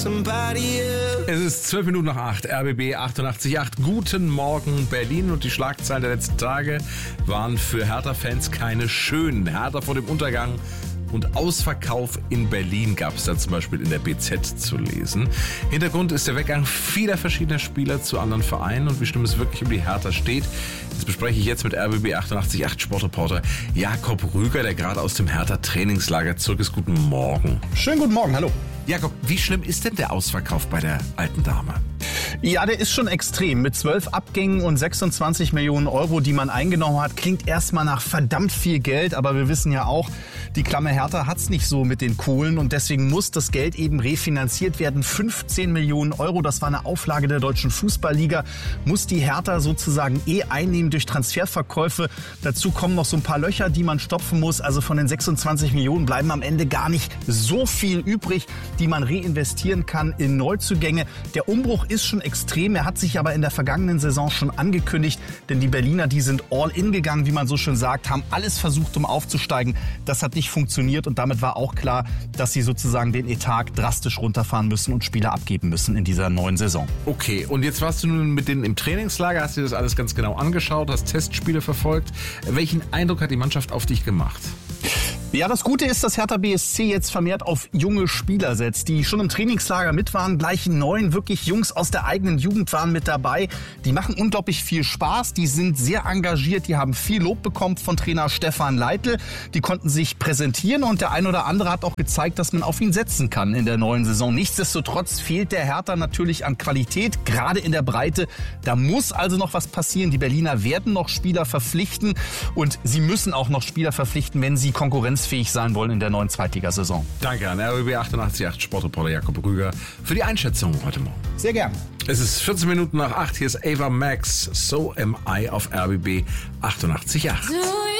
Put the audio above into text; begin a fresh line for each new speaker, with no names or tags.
Es ist 12 Minuten nach 8, RBB 88.8. Guten Morgen Berlin, und die Schlagzeilen der letzten Tage waren für Hertha-Fans keine schönen. Hertha vor dem Untergang und Ausverkauf in Berlin gab es da zum Beispiel in der BZ zu lesen. Hintergrund ist der Weggang vieler verschiedener Spieler zu anderen Vereinen und wie schlimm es wirklich um die Hertha steht. Das bespreche ich jetzt mit RBB 88.8 Sportreporter Jakob Rüger, der gerade aus dem Hertha-Trainingslager zurück ist. Guten Morgen.
Schönen guten Morgen, hallo.
Jakob, wie schlimm ist denn der Ausverkauf bei der alten Dame?
Ja, der ist schon extrem. Mit 12 Abgängen und 26 Millionen Euro, die man eingenommen hat, klingt erstmal nach verdammt viel Geld. Aber wir wissen ja auch, die klamme Hertha hat's nicht so mit den Kohlen. Und deswegen muss das Geld eben refinanziert werden. 15 Millionen Euro, das war eine Auflage der Deutschen Fußballliga, muss die Hertha sozusagen einnehmen durch Transferverkäufe. Dazu kommen noch so ein paar Löcher, die man stopfen muss. Also von den 26 Millionen bleiben am Ende gar nicht so viel übrig, die man reinvestieren kann in Neuzugänge. Der Umbruch ist schon extrem. Er hat sich aber in der vergangenen Saison schon angekündigt, denn die Berliner, die sind all in gegangen, wie man so schön sagt, haben alles versucht, um aufzusteigen. Das hat nicht funktioniert und damit war auch klar, dass sie sozusagen den Etat drastisch runterfahren müssen und Spieler abgeben müssen in dieser neuen Saison.
Okay, und jetzt warst du nun mit denen im Trainingslager, hast dir das alles ganz genau angeschaut, hast Testspiele verfolgt. Welchen Eindruck hat die Mannschaft auf dich gemacht?
Ja, das Gute ist, dass Hertha BSC jetzt vermehrt auf junge Spieler setzt, die schon im Trainingslager mit waren, gleich 9 wirklich Jungs aus der eigenen Jugend waren mit dabei. Die machen unglaublich viel Spaß, die sind sehr engagiert, die haben viel Lob bekommen von Trainer Stefan Leitl. Die konnten sich präsentieren und der ein oder andere hat auch gezeigt, dass man auf ihn setzen kann in der neuen Saison. Nichtsdestotrotz fehlt der Hertha natürlich an Qualität, gerade in der Breite. Da muss also noch was passieren. Die Berliner werden noch Spieler verpflichten und sie müssen auch noch Spieler verpflichten, wenn sie konkurrenzfähig sein wollen in der neuen Zweitligasaison.
Danke an RBB 88.8 Sportreporter Jakob Rüger für die Einschätzung heute Morgen.
Sehr gern.
Es ist 14 Minuten nach 8, hier ist Ava Max, So Am I auf RBB 88.8.